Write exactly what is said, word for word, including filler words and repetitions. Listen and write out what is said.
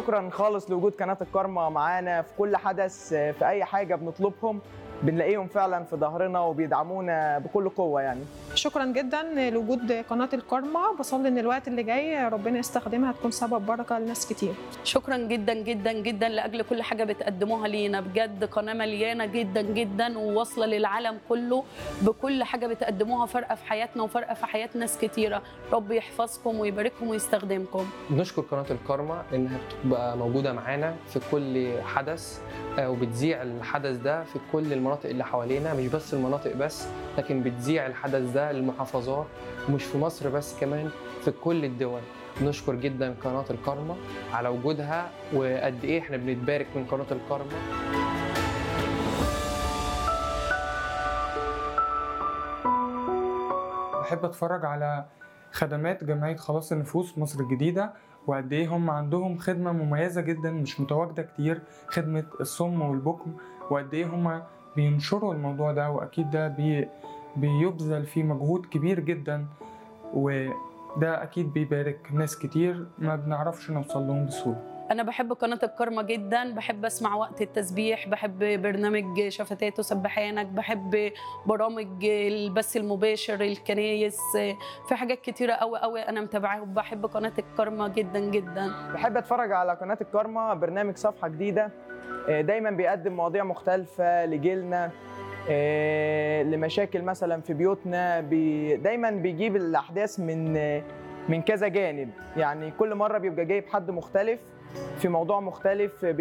شكرا خالص لوجود قناة الكارما معانا في كل حدث، في أي حاجة بنطلبهم بنلاقيهم فعلا في ظهرنا وبيدعمونا بكل قوة. يعني شكرا جدا لوجود قناة الكارما، بصلي ان الوقت اللي جاي ربنا يستخدمها تكون سبب بركة لناس كتير. شكرا جدا جدا جدا لاجل كل حاجه بتقدموها لينا، بجد قناه مليانه جدا جدا وواصله للعالم كله بكل حاجه بتقدموها، فارقه في حياتنا وفارقه في حياه ناس كتيره. رب يحفظكم ويبارككم ويستخدمكم. بنشكر قناه الكارما انها بتبقى موجوده معانا في كل حدث، وبتذيع الحدث ده في كل المناطق اللي حوالينا، مش بس المناطق بس، لكن بتذيع الحدث ده للمحافظات، ومش في مصر بس، كمان في كل الدول. نشكر جدا قناة الكارما على وجودها، وقد ايه احنا بنتبارك من قناة الكارما. بحب اتفرج على خدمات جمعية خلاص النفوس مصر الجديدة، وقد ايه هم عندهم خدمة مميزة جدا مش متواجدة كتير، خدمة الصم والبكم، وقد ايه هم بينشروا الموضوع ده، واكيد ده بي بيبذل فيه مجهود كبير جدا، وده اكيد بيبارك ناس كتير ما بنعرفش نوصل لهم بسهولة. أنا بحب قناة الكارما جدا، بحب أسمع وقت التسبيح، بحب برنامج شفتات وسبحانك، بحب برامج البث المباشر، الكنايس، في حاجات كتيرة قوي قوي أنا متابعاها، وبحب قناة الكارما جدا جدا. بحب أتفرج على قناة الكارما برنامج صفحة جديدة، دايما بيقدم مواضيع مختلفة لجيلنا، لمشاكل مثلا في بيوتنا، بي دايما بيجيب الأحداث من من كذا جانب، يعني كل مرة بيبقى جايب حد مختلف في موضوع مختلف.